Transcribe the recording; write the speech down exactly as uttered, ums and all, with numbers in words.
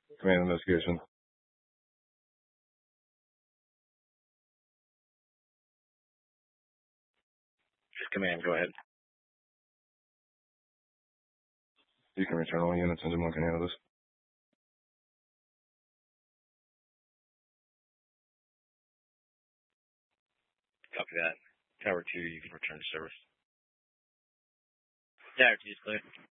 Command investigation. Command, go ahead. You can return all units into one can handle this. Copy that. Tower two, you can return to service. Tower two is clear.